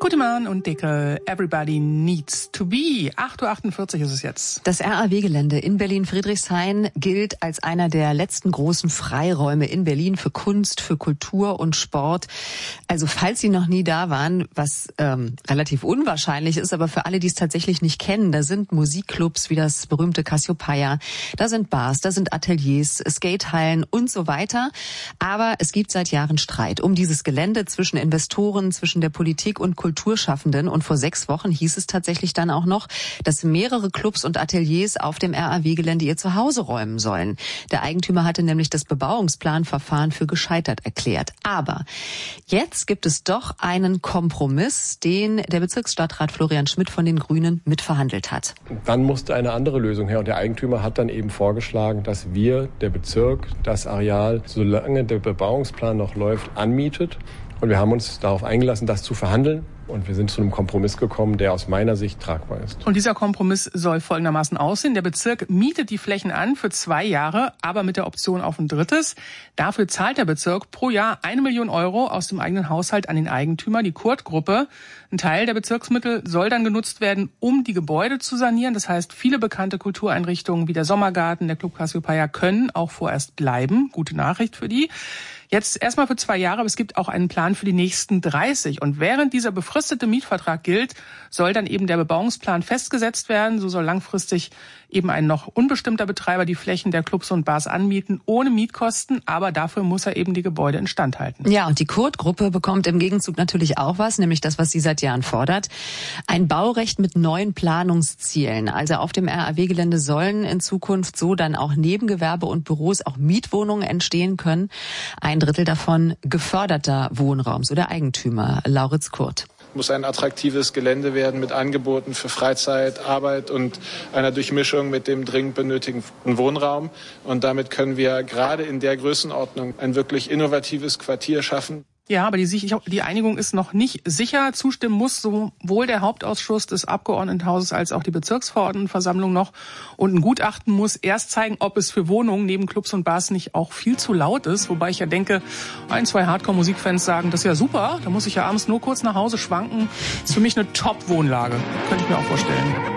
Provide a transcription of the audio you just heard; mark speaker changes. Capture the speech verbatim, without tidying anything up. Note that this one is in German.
Speaker 1: Guten Morgen und Dicke, everybody needs to be. acht Uhr achtundvierzig ist es jetzt.
Speaker 2: Das R A W-Gelände in Berlin-Friedrichshain gilt als einer der letzten großen Freiräume in Berlin für Kunst, für Kultur und Sport. Also falls Sie noch nie da waren, was ähm, relativ unwahrscheinlich ist, aber für alle, die es tatsächlich nicht kennen, da sind Musikclubs wie das berühmte Cassiopeia, da sind Bars, da sind Ateliers, Skatehallen und so weiter. Aber es gibt seit Jahren Streit um dieses Gelände zwischen Investoren, zwischen der Politik und Kulturschaffenden. Und vor sechs Wochen hieß es tatsächlich dann auch noch, dass mehrere Clubs und Ateliers auf dem R A W-Gelände ihr Zuhause räumen sollen. Der Eigentümer hatte nämlich das Bebauungsplanverfahren für gescheitert erklärt. Aber jetzt gibt es doch einen Kompromiss, den der Bezirksstadtrat Florian Schmidt von den Grünen mitverhandelt hat.
Speaker 3: Dann musste eine andere Lösung her. Und der Eigentümer hat dann eben vorgeschlagen, dass wir, der Bezirk, das Areal, solange der Bebauungsplan noch läuft, anmietet. Und wir haben uns darauf eingelassen, das zu verhandeln. Und wir sind zu einem Kompromiss gekommen, der aus meiner Sicht tragbar ist.
Speaker 1: Und dieser Kompromiss soll folgendermaßen aussehen. Der Bezirk mietet die Flächen an für zwei Jahre, aber mit der Option auf ein drittes. Dafür zahlt der Bezirk pro Jahr eine Million Euro aus dem eigenen Haushalt an den Eigentümer, die Kurt-Gruppe. Ein Teil der Bezirksmittel soll dann genutzt werden, um die Gebäude zu sanieren. Das heißt, viele bekannte Kultureinrichtungen wie der Sommergarten, der Club Cassiopeia können auch vorerst bleiben. Gute Nachricht für die. Jetzt erstmal für zwei Jahre, aber es gibt auch einen Plan für die nächsten dreißig. Und während dieser befristete Mietvertrag gilt, soll dann eben der Bebauungsplan festgesetzt werden. So soll langfristig eben ein noch unbestimmter Betreiber die Flächen der Clubs und Bars anmieten, ohne Mietkosten. Aber dafür muss er eben die Gebäude instand halten.
Speaker 2: Ja, und die Kurt-Gruppe bekommt im Gegenzug natürlich auch was, nämlich das, was sie seit Jahren fordert. Ein Baurecht mit neuen Planungszielen. Also auf dem R A W-Gelände sollen in Zukunft so dann auch Nebengewerbe und Büros, auch Mietwohnungen entstehen können. Ein Drittel davon geförderter Wohnraum, so der Eigentümer Lauritz Kurt.
Speaker 4: Muss ein attraktives Gelände werden mit Angeboten für Freizeit, Arbeit und einer Durchmischung mit dem dringend benötigten Wohnraum. Und damit können wir gerade in der Größenordnung ein wirklich innovatives Quartier schaffen.
Speaker 1: Ja, aber die, die Einigung ist noch nicht sicher. Zustimmen muss sowohl der Hauptausschuss des Abgeordnetenhauses als auch die Bezirksverordnetenversammlung noch. Und ein Gutachten muss erst zeigen, ob es für Wohnungen neben Clubs und Bars nicht auch viel zu laut ist. Wobei ich ja denke, ein, zwei Hardcore-Musikfans sagen, das ist ja super. Da muss ich ja abends nur kurz nach Hause schwanken. Das ist für mich eine Top-Wohnlage. Könnte ich mir auch vorstellen.